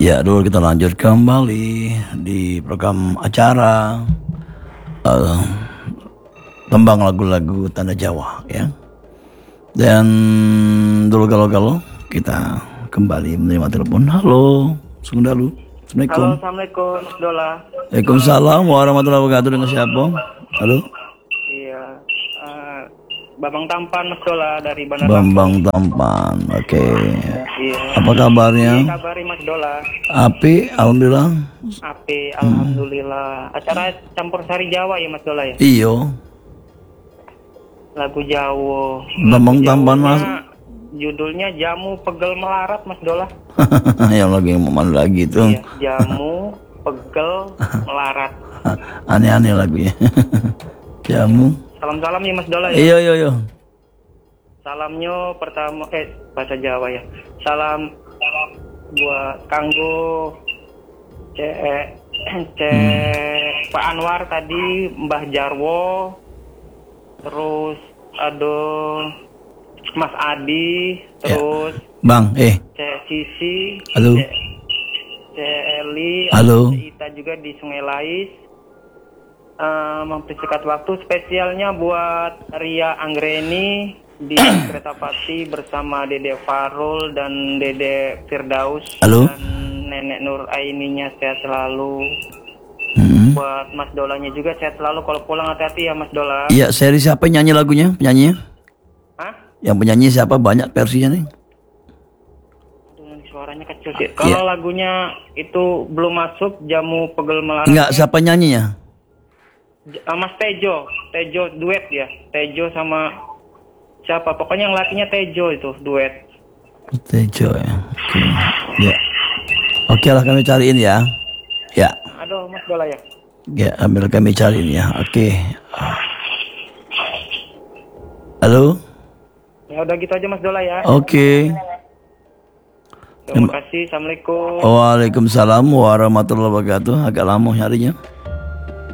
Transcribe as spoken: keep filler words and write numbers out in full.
Ya, dulu kita lanjut kembali di program acara uh, tembang lagu-lagu Tanda Jawa ya. Dan dulu kalau-kalau kita kembali menerima telepon. Halo, Sundalu. Assalamualaikum. Halo, Assalamualaikum, Mas Dola. Waalaikumsalam warahmatullahi wabarakatuh. Dengan siapa? Halo. Iya, uh, Bambang Tampan, Mas Dola dari Bandar Bambang Tampan. Oke. Iya. Apa kabarnya? Iya, kabari Mas Dola. Api, alhamdulillah. Api, alhamdulillah. Acara campur sari Jawa ya Mas Dola ya? Iyo. Lagu Jawa. Bambang Lagu Tampan Jawanya, Mas. Judulnya Jamu Pegel Melarat Mas Dola. Yang lagi mana lagi tuh? Iya, Jamu Pegel Melarat. Aneh-aneh lagunya. Jamu. Salam-salam ya Mas Dola ya. Iya iya iya. Salamnya pertama eh bahasa Jawa ya. Salam salam buat kanggo C C hmm. Pak Anwar tadi, Mbah Jarwo, terus ada Mas Adi, terus ya. Bang, eh. C Sisi, halo. C, C Eli, halo. C Ita juga di Sungai Lais. Uh, mempersingkat waktu spesialnya buat Ria Anggreni di Kereta Pati bersama Dede Farul dan Dede Firdaus. Halo. Dan Nenek Nur Aininya sehat selalu. Hmm. Buat Mas Dolanya juga sehat selalu, kalau pulang hati-hati ya Mas Dola. Iya, seri siapa yang nyanyi lagunya? Penyanyinya? Hah? Yang penyanyi siapa? Banyak versinya nih. Aduh, suaranya kecil sih. Kalau ya. Lagunya itu belum masuk, Jamu Pegel Melarat. Enggak, siapa nyanyinya? Mas Tejo, Tejo duet ya, Tejo sama siapa? Pokoknya yang lakinya Tejo itu duet. Tejo ya. Oke. Ya. Oke lah, kami cariin ya. Ya. Aduh, Mas Dola ya. Ya, ambil kami cariin ya. Oke. Halo. Ya udah gitu aja Mas Dola ya. Oke. Terima kasih. Assalamualaikum. Waalaikumsalam warahmatullahi wabarakatuh. Agak lama harinya.